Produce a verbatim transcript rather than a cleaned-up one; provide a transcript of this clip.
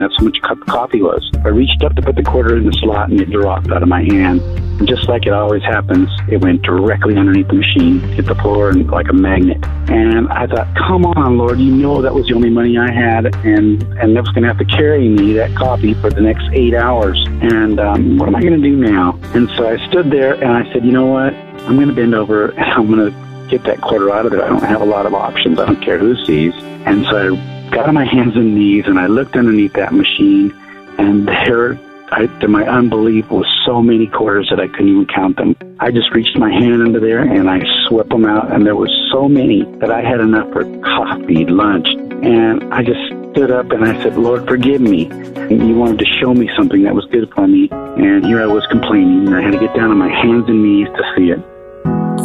That's how much cup of coffee was. I reached up to put the quarter in the slot, and it dropped out of my hand. And just like it always happens, it went directly underneath the machine, hit the floor, and like a magnet. And I thought, come on, Lord, you know that was the only money I had, and, and that was going to have to carry me that coffee for the next eight hours. And um, what am I going to do now? And so I stood there, and I said, you know what? I'm going to bend over, and I'm going to get that quarter out of there. I don't have a lot of options. I don't care who sees. And so I got on my hands and knees, and I looked underneath that machine, and there, I, to my unbelief, was so many quarters that I couldn't even count them. I just reached my hand under there, and I swept them out, and there was so many that I had enough for coffee, lunch. And I just stood up, and I said, Lord, forgive me. And you wanted to show me something that was good for me, and here I was complaining, and I had to get down on my hands and knees to see it.